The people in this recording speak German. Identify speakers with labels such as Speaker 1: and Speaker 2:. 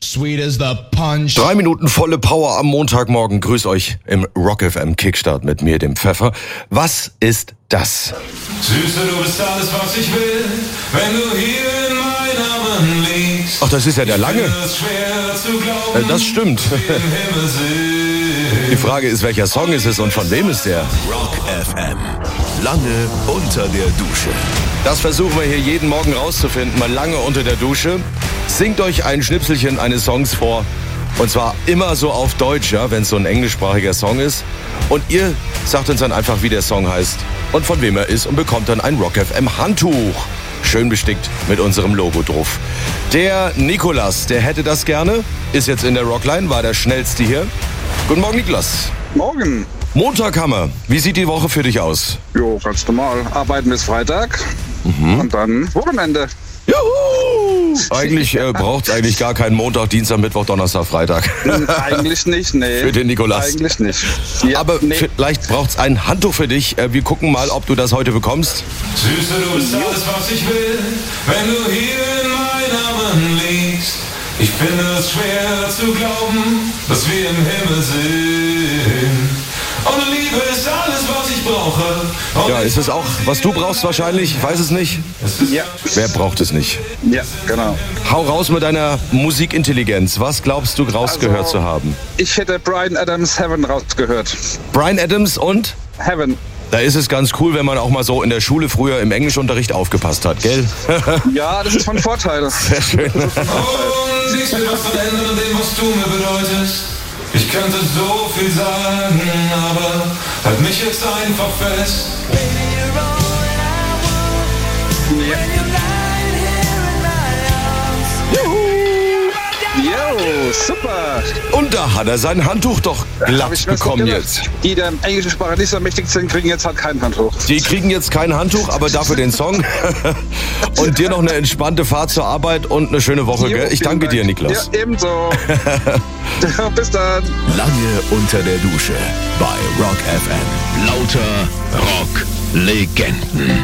Speaker 1: sweet as the punch.
Speaker 2: 3 Minuten volle Power am Montagmorgen. Grüß euch im Rock FM Kickstart mit mir, dem Pfeffer. Was ist das?
Speaker 3: Süße, du bist alles, was ich will, wenn du hier in meinen Armen liegst.
Speaker 2: Ach, das ist ja der Lange.
Speaker 3: Es ist schwer zu glauben,
Speaker 2: Das stimmt.
Speaker 3: wir im Himmel sind.
Speaker 2: Die Frage ist, welcher Song ist es und von wem ist der?
Speaker 4: Rock FM. Lange unter der Dusche.
Speaker 2: Das versuchen wir hier jeden Morgen rauszufinden, mal lange unter der Dusche. Singt euch ein Schnipselchen eines Songs vor. Und zwar immer so auf Deutsch, ja, wenn es so ein englischsprachiger Song ist. Und ihr sagt uns dann einfach, wie der Song heißt und von wem er ist und bekommt dann ein Rock FM Handtuch. Schön bestickt mit unserem Logo drauf. Der Nikolas, der hätte das gerne, ist jetzt in der Rockline, war der Schnellste hier. Guten Morgen, Niklas.
Speaker 5: Morgen.
Speaker 2: Montag haben wir. Wie sieht die Woche für dich aus?
Speaker 5: Jo, ganz normal. Arbeiten bis Freitag und dann Wochenende.
Speaker 2: Juhu! Eigentlich braucht es eigentlich gar keinen Montag, Dienstag, Mittwoch, Donnerstag, Freitag.
Speaker 5: Eigentlich nicht, nee.
Speaker 2: Für den Nikolas.
Speaker 5: Eigentlich nicht. Ja,
Speaker 2: Aber
Speaker 5: nee.
Speaker 2: vielleicht braucht es ein Handtuch für dich. Wir gucken mal, ob du das heute bekommst.
Speaker 3: Süße, du bist alles, was ich will, wenn du hier in meinen Armen liegst. Ich finde es schwer zu glauben, dass wir im Himmel sind. Und Liebe ist alles, was ich brauche. Und
Speaker 2: Ja, ist es auch, was du brauchst wahrscheinlich? Ich weiß es nicht.
Speaker 5: Ja,
Speaker 2: Wer braucht es nicht?
Speaker 5: ja, genau.
Speaker 2: Hau raus mit deiner Musikintelligenz. Was glaubst du rausgehört
Speaker 5: Also-
Speaker 2: zu haben?
Speaker 5: Ich hätte Bryan Adams Heaven rausgehört.
Speaker 2: Bryan Adams und?
Speaker 5: Heaven.
Speaker 2: Da ist es ganz cool, wenn man auch mal so in der Schule früher im Englischunterricht aufgepasst hat, gell?
Speaker 5: Ja, das ist von Vorteil.
Speaker 2: Sehr schön.
Speaker 3: Und nichts wird was verändern an dem, was du mir bedeutest. Ich könnte so viel sagen, aber halt mich jetzt einfach fest.
Speaker 5: Jo, super.
Speaker 2: Und da hat er sein Handtuch doch
Speaker 5: Hab
Speaker 2: glatt
Speaker 5: ich mir so
Speaker 2: bekommen
Speaker 5: gedacht.
Speaker 2: jetzt.
Speaker 5: Die, der im englischen Sprache nicht so mächtig sind, kriegen jetzt halt kein Handtuch.
Speaker 2: Die kriegen jetzt kein Handtuch, aber dafür den Song. Und dir noch eine entspannte Fahrt zur Arbeit und eine schöne Woche,
Speaker 5: Jo,
Speaker 2: gell? Ich
Speaker 5: vielen
Speaker 2: danke dir,
Speaker 5: Dank.
Speaker 2: Niklas.
Speaker 5: Ja, ebenso. Bis dann.
Speaker 4: Lange unter der Dusche bei Rock FM. Lauter Rock-Legenden.